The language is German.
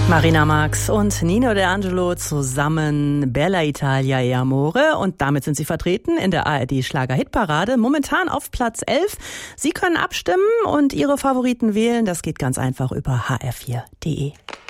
Marina Marx und Nino D'Angelo zusammen Bella Italia e Amore, und damit sind sie vertreten in der ARD Schlager-Hitparade, momentan auf Platz 11. Sie können abstimmen und Ihre Favoriten wählen, das geht ganz einfach über hr4.de.